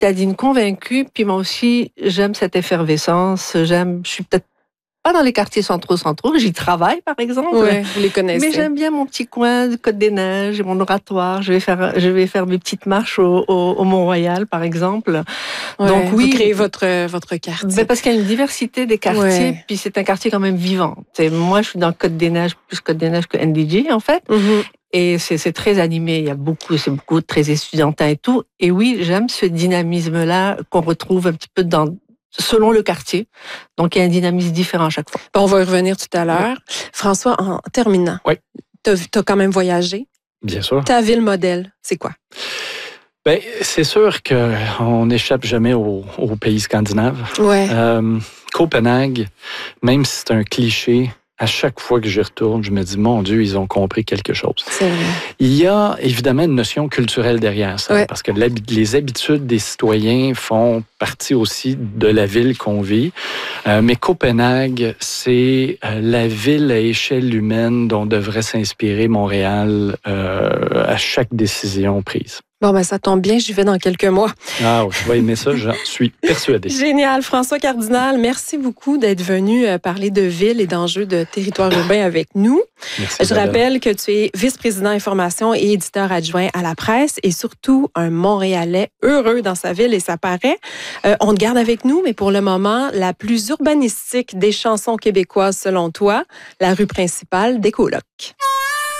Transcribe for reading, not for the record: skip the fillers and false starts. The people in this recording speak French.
citadine convaincue, puis moi aussi, j'aime cette effervescence. Je suis peut-être pas dans les quartiers centraux. J'y travaille, par exemple. Oui, vous les connaissez. Mais j'aime bien mon petit coin de Côte-des-Neiges et mon oratoire. Je vais faire mes petites marches au Mont-Royal, par exemple. Ouais, Donc oui, vous créez votre quartier. Ben parce qu'il y a une diversité des quartiers, puis c'est un quartier quand même vivant. Moi, je suis dans Côte-des-Neiges, plus Côte-des-Neiges que NDG, en fait. Mm-hmm. Et c'est très animé. C'est beaucoup très étudiantin et tout. Et oui, j'aime ce dynamisme-là qu'on retrouve un petit peu selon le quartier. Donc, il y a un dynamisme différent à chaque fois. Bon, on va y revenir tout à l'heure. Oui. François, en terminant, t'as quand même voyagé. Bien sûr. Ta ville modèle, c'est quoi? Bien, c'est sûr qu'on n'échappe jamais aux pays scandinaves. Ouais. Copenhague, même si c'est un cliché, à chaque fois que j'y retourne, je me dis, mon Dieu, ils ont compris quelque chose. C'est vrai. Il y a évidemment une notion culturelle derrière ça, parce que les habitudes des citoyens font partie aussi de la ville qu'on vit. Mais Copenhague, c'est la ville à échelle humaine dont devrait s'inspirer Montréal à chaque décision prise. Bon, ben ça tombe bien, j'y vais dans quelques mois. Ah, je vais aimer ça, j'en suis persuadée. Génial. François Cardinal, merci beaucoup d'être venu parler de ville et d'enjeux de territoire urbain avec nous. Merci, je rappelle que tu es vice-président information et éditeur adjoint à la presse et surtout un Montréalais heureux dans sa ville et ça paraît. On te garde avec nous, mais pour le moment, la plus urbanistique des chansons québécoises selon toi, la rue principale des colocs.